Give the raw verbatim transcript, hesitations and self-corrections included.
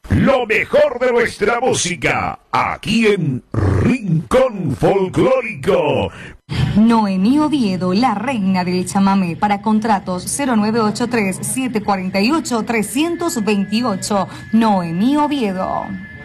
Lo mejor de nuestra música, aquí en Rincón Folclórico. Noemí Oviedo, la reina del chamamé. Para contratos cero nueve ocho tres, siete cuatro ocho, tres dos ocho. Noemí Oviedo.